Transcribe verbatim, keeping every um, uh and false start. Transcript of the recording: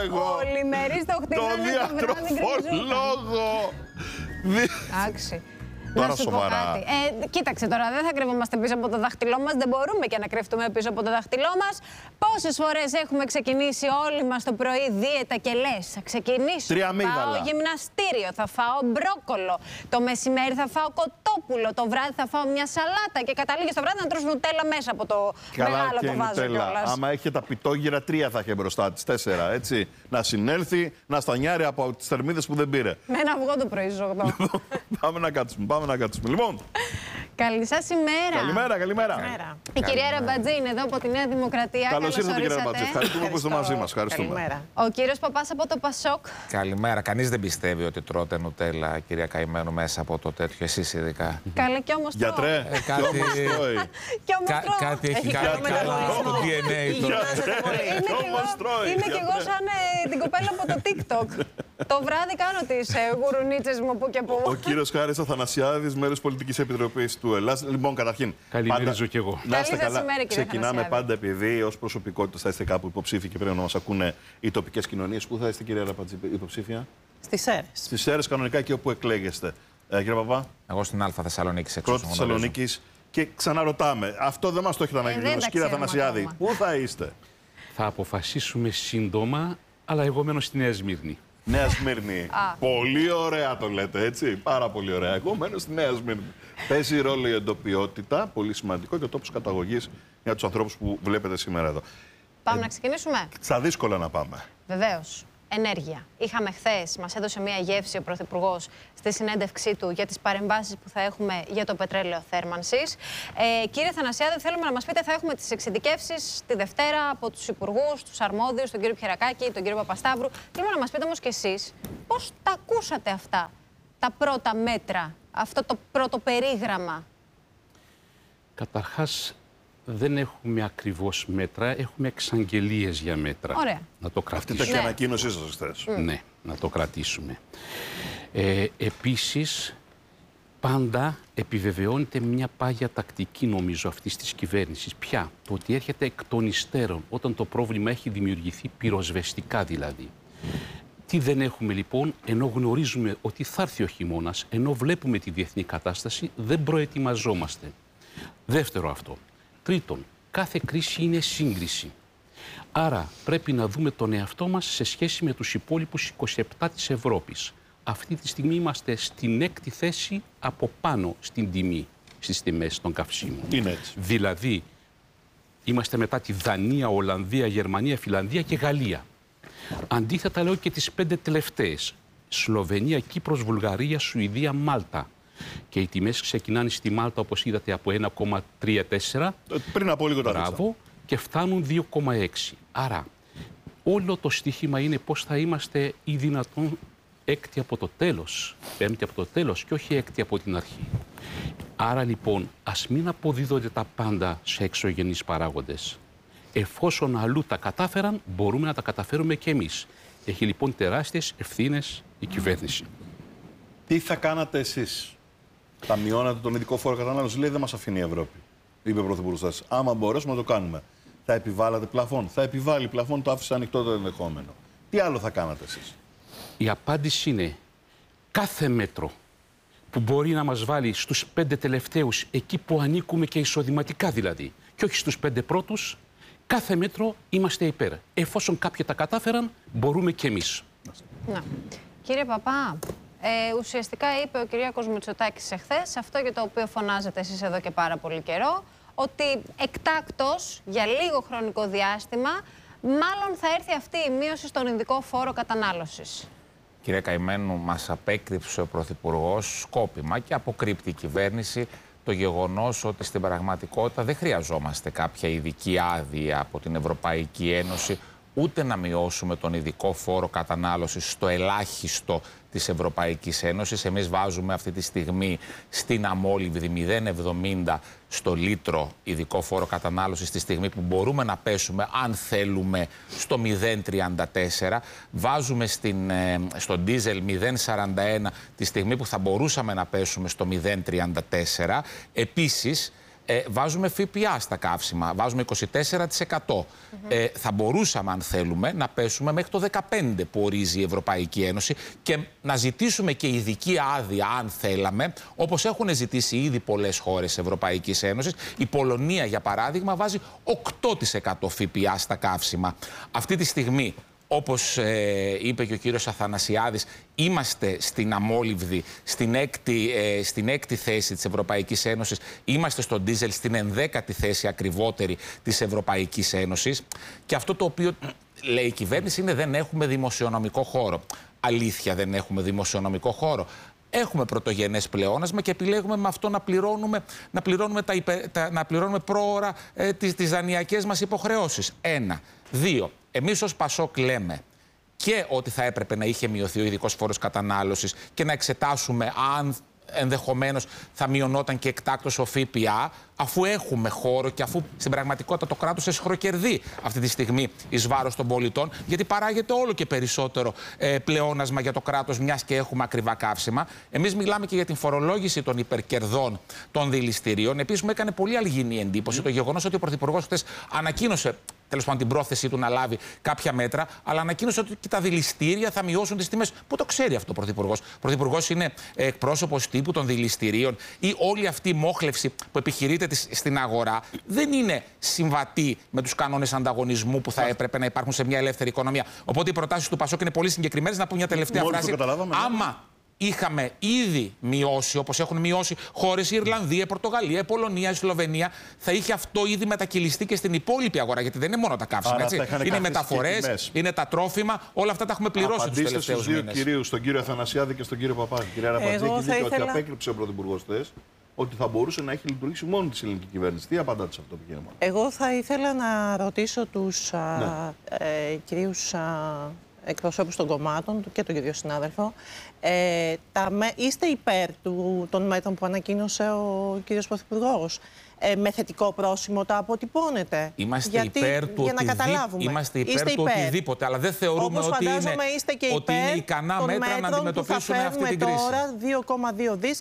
εγώ. Πολυμερής το χτυπάνε Το διατροφολόγο. Εντάξει. Τώρα να σου σοβαρά. πω κάτι. Ε, κοίταξε τώρα, δεν θα κρυβόμαστε πίσω από το δάχτυλό μας. Δεν μπορούμε και να κρυφτούμε πίσω από το δάχτυλό μας. Πόσες φορές έχουμε ξεκινήσει όλοι μας το πρωί δίαιτα και λες, θα ξεκινήσω. Τρία θα αμύγδαλα. φάω γυμναστήριο, θα φάω μπρόκολο. Το μεσημέρι θα φάω κοτόπουλο. Το βράδυ θα φάω μια σαλάτα. Και καταλήγει το βράδυ να τρως νουτέλα μέσα από το Καλά, μεγάλο και το βάζο κιόλας. άμα έχει τα πιτόγυρα, τρία θα έχει μπροστά τη. Τέσσερα, έτσι. Να συνέλθει, να στανιάρει από τις θερμίδες που δεν πήρε. Με ένα αυγό το πρωί, ζωγδό. Πάμε να κάτσουμε, πάμε να κάτσουμε. Λοιπόν. Καλή σας ημέρα. Καλημέρα, καλημέρα. καλημέρα. Η κυρία Ραμπατζή είναι εδώ από τη Νέα Δημοκρατία. Καλώς ήρθατε, κυρία Ραμπατζή. Ευχαριστούμε που είστε μαζί μας. Ευχαριστούμε. Καλημέρα. Ο κύριος Παπάς από το Πασόκ. Καλημέρα. Κανείς δεν πιστεύει ότι τρώτε νουτέλα, κυρία Καημένο, μέσα από το τέτοιο. Εσείς ειδικά. Καλέ, κι όμως τρώω. Γιατρέ, Ε, κάτι... Κι όμως Κα- τρώω. κάτι έχει καλό κάνει καλά μεταβολισμό. στο ντι εν έι του. Είμαι κι εγώ- Είμαι κι εγώ σαν ε, την κοπέλα από το TikTok. Το βράδυ κάνω τις ε, γουρουνίτσες μου που και που. Ο κύριος Χάρης Αθανασιάδης, μέλος Πολιτικής Επιτροπής του Ελλάς. Λοιπόν, καταρχήν. Καλημερίζω κι εγώ. Να είστε Καλή σας καλά. ημέρα, κύριε Ξεκινάμε Αθανασιάδη. πάντα επειδή ως προσωπικότητα θα είστε κάπου υποψήφοι και πρέπει να μας ακούνε οι τοπικές κοινωνίες. Πού θα είστε, κυρία Ραμπατζή, υποψήφια? Στις Σέρρες. Στις Σέρρες, κανονικά και όπου εκλέγεστε. Ε, κύριε Παπά, Εγώ στην Α Θεσσαλονίκη εξ πρώτη όσων γνωρίζω. Θεσσαλονίκης. Και ξαναρωτάμε, αυτό δεν μας το έχετε δεν ανακοινώσει, τα κύριε ξέρουμε Αθανασιάδη. ακόμα. Πού θα είστε? Θα αποφασίσουμε σύντομα, αλλά εγώ μένω στη Νέα Σμύρνη. Νέα Σμύρνη. Α. Πολύ ωραία το λέτε, έτσι. Πάρα πολύ ωραία. Εγώ μένω στη Νέα Σμύρνη. Παίζει ρόλο η εντοπιότητα, πολύ σημαντικό, και ο τόπος καταγωγής για τους ανθρώπους που βλέπετε σήμερα εδώ. Πάμε να ξεκινήσουμε. Στα δύσκολα να πάμε. Βεβαίως. Ενέργεια. Είχαμε χθες, μας έδωσε μία γεύση ο Πρωθυπουργός στη συνέντευξή του για τις παρεμβάσεις που θα έχουμε για το πετρέλαιο θέρμανσης. Ε, κύριε Θανασιάδη, θέλουμε να μας πείτε, θα έχουμε τις εξειδικεύσεις τη Δευτέρα από τους υπουργούς, τους αρμόδιους, τον κύριο Πιερακάκη, τον κύριο Παπασταύρου. Θέλουμε να μας πείτε όμως κι εσείς πώς τα ακούσατε αυτά, τα πρώτα μέτρα, αυτό το πρώτο περίγραμμα. Καταρχάς, δεν έχουμε ακριβώς μέτρα, έχουμε εξαγγελίες για μέτρα. Ωραία. Να το Αυτή κρατήσουμε. ήταν και Ναι. ανακοίνωσή σας χθες. Ναι, να το κρατήσουμε. Ε, επίσης, πάντα επιβεβαιώνεται μια πάγια τακτική, νομίζω, αυτής της κυβέρνησης. Ποια? Το ότι έρχεται εκ των υστέρων, όταν το πρόβλημα έχει δημιουργηθεί πυροσβεστικά δηλαδή. Τι δεν έχουμε λοιπόν, ενώ γνωρίζουμε ότι θα έρθει ο χειμώνας, ενώ βλέπουμε τη διεθνή κατάσταση, δεν προετοιμαζόμαστε. Δεύτερο αυτό. Τρίτον, κάθε κρίση είναι σύγκριση. Άρα πρέπει να δούμε τον εαυτό μας σε σχέση με τους υπόλοιπους είκοσι επτά της Ευρώπης. Αυτή τη στιγμή είμαστε στην έκτη θέση από πάνω στην τιμή, στις τιμές των καυσίμων. Είναι έτσι. Δηλαδή, είμαστε μετά τη Δανία, Ολλανδία, Γερμανία, Φιλανδία και Γαλλία. Αντίθετα, λέω και τις πέντε τελευταίες. Σλοβενία, Κύπρος, Βουλγαρία, Σουηδία, Μάλτα. Και οι τιμές ξεκινάνε στη Μάλτα, όπως είδατε, από ένα κόμμα τριάντα τέσσερα. Πριν από λίγο τα δείξα. Μπράβο, και φτάνουν δύο κόμμα έξι. Άρα, όλο το στοίχημα είναι πώς θα είμαστε ή δυνατόν έκτη από το τέλος, πέμπτη από το τέλος και όχι έκτη από την αρχή. Άρα λοιπόν, ας μην αποδίδονται τα πάντα σε εξωγενείς παράγοντες. Εφόσον αλλού τα κατάφεραν, μπορούμε να τα καταφέρουμε και εμείς. Έχει λοιπόν τεράστιες ευθύνες η κυβέρνηση. Τι θα κάνατε εσείς? Θα μειώνατε τον ειδικό φόρο κατανάλωση? Λέει, δεν μας αφήνει η Ευρώπη, είπε ο Πρωθυπουργός σας. Άμα μπορέσουμε να το κάνουμε, θα επιβάλλατε πλαφόν? Θα επιβάλλει πλαφόν, το άφησε ανοιχτό το ενδεχόμενο. Τι άλλο θα κάνατε εσείς? Η απάντηση είναι κάθε μέτρο που μπορεί να μας βάλει στους πέντε τελευταίους, εκεί που ανήκουμε και εισοδηματικά δηλαδή, και όχι στους πέντε πρώτους, κάθε μέτρο είμαστε υπέρ. Εφόσον κάποιοι τα κατάφεραν, μπορούμε και εμείς. Να. Κύριε Παπά, ε, ουσιαστικά είπε ο Κυριάκος Μητσοτάκης εχθές, αυτό για το οποίο φωνάζετε εσείς εδώ και πάρα πολύ καιρό, ότι εκτάκτος, για λίγο χρονικό διάστημα, μάλλον θα έρθει αυτή η μείωση στον ειδικό φόρο κατανάλωσης. Κύριε Καημένου, μας απέκρυψε ο Πρωθυπουργός σκόπιμα και αποκρύπτει η κυβέρνηση το γεγονός ότι στην πραγματικότητα δεν χρειαζόμαστε κάποια ειδική άδεια από την Ευρωπαϊκή Ένωση, ούτε να μειώσουμε τον ειδικό φόρο κατανάλωσης στο ελάχιστο της Ευρωπαϊκής Ένωσης. Εμείς βάζουμε αυτή τη στιγμή στην αμόλυβδη μηδέν κόμμα εβδομήντα στο λίτρο ειδικό φόρο κατανάλωσης, τη στιγμή που μπορούμε να πέσουμε, αν θέλουμε, στο μηδέν κόμμα τριάντα τέσσερα. Βάζουμε στην, στο ντίζελ μηδέν κόμμα σαράντα ένα τη στιγμή που θα μπορούσαμε να πέσουμε στο μηδέν κόμμα τριάντα τέσσερα. Επίσης, Ε, βάζουμε ΦΠΑ στα καύσιμα, βάζουμε είκοσι τέσσερα τοις εκατό. Mm-hmm. Ε, θα μπορούσαμε, αν θέλουμε, να πέσουμε μέχρι το δεκαπέντε τοις εκατό που ορίζει η Ευρωπαϊκή Ένωση και να ζητήσουμε και ειδική άδεια, αν θέλαμε, όπως έχουν ζητήσει ήδη πολλές χώρες της Ευρωπαϊκής Ένωσης. Η Πολωνία, για παράδειγμα, βάζει οκτώ τοις εκατό ΦΠΑ στα καύσιμα. Αυτή τη στιγμή, όπως ε, είπε και ο κύριος Αθανασιάδης, είμαστε στην αμόλυβδη, στην έκτη, ε, στην έκτη θέση της Ευρωπαϊκής Ένωσης, είμαστε στο ντίζελ στην ενδέκατη θέση ακριβότερη της Ευρωπαϊκής Ένωσης. Και αυτό το οποίο λέει η κυβέρνηση είναι δεν έχουμε δημοσιονομικό χώρο. Αλήθεια, δεν έχουμε δημοσιονομικό χώρο. Έχουμε πρωτογενές πλεόνασμα και επιλέγουμε με αυτό να πληρώνουμε, να πληρώνουμε, τα υπε, τα, να πληρώνουμε πρόωρα ε, τις, τις δανειακές μας υποχρεώσεις. Ένα. Δύο. Εμείς ως Πασόκ λέμε και ότι θα έπρεπε να είχε μειωθεί ο ειδικός φόρος κατανάλωσης και να εξετάσουμε αν ενδεχομένως θα μειωνόταν και εκτάκτως ο ΦΠΑ, αφού έχουμε χώρο και αφού στην πραγματικότητα το κράτος εσχροκερδεί αυτή τη στιγμή εις βάρος των πολιτών, γιατί παράγεται όλο και περισσότερο ε, πλεόνασμα για το κράτος, μιας και έχουμε ακριβά καύσιμα. Εμείς μιλάμε και για την φορολόγηση των υπερκερδών των δηληστηρίων. Επίσης, μου έκανε πολύ αλγινή εντύπωση mm. το γεγονός ότι ο Πρωθυπουργός χθες ανακοίνωσε, τέλος πάντων, την πρόθεσή του να λάβει κάποια μέτρα, αλλά ανακοίνωσε ότι και τα δηληστήρια θα μειώσουν τις τιμές. Πού το ξέρει αυτό ο Πρωθυπουργός? Ο Πρωθυπουργός είναι εκπρόσωπος τύπου των δηληστηρίων, ή όλη αυτή η μόχλευση που επιχειρείται στην αγορά δεν είναι συμβατή με τους κανόνες ανταγωνισμού που θα έπρεπε να υπάρχουν σε μια ελεύθερη οικονομία. Οπότε οι προτάσεις του Πασόκ είναι πολύ συγκεκριμένες. Να πω μια τελευταία Μόλις φράση. Άμα είχαμε ήδη μειώσει, όπως έχουν μειώσει χώρες, η Ιρλανδία, η Πορτογαλία, η Πολωνία, η Σλοβενία, θα είχε αυτό ήδη μετακυλιστεί και στην υπόλοιπη αγορά. Γιατί δεν είναι μόνο τα καύσιμα. Έτσι. Είναι οι μεταφορές, είναι τα τρόφιμα, όλα αυτά τα έχουμε πληρώσει τους τελευταίους μήνες. Στους δύο κυρίους, τον κύριο Αθανασιάδη και στον κύριο Παπάκη. Κυρία Ραπατζέκη, δείτε ήθελα... ότι απέκρυψε ο Πρωθυπουργός χθες ότι θα μπορούσε να έχει λειτουργήσει μόνο της ελληνική κυβέρνηση. Τι απαντάτε σε αυτό το επιχείρημα? Εγώ θα ήθελα να ρωτήσω τους ναι. α, ε, κυρίους α, εκπροσώπους των κομμάτων και τον κύριο συνάδελφο. Ε, τα, είστε υπέρ του, των μέτρων που ανακοίνωσε ο κύριος Πρωθυπουργός? Ε, με θετικό πρόσημο τα αποτυπώνετε? Είμαστε Γιατί, υπέρ του, για να καταλάβουμε. Είμαστε υπέρ είστε του υπέρ. οτιδήποτε, αλλά δεν θεωρούμε Όπως ότι είναι, είστε και ότι είναι ικανά μέτρα να αντιμετωπίσουμε αυτή την κρίση. Τώρα δύο κόμμα δύο δις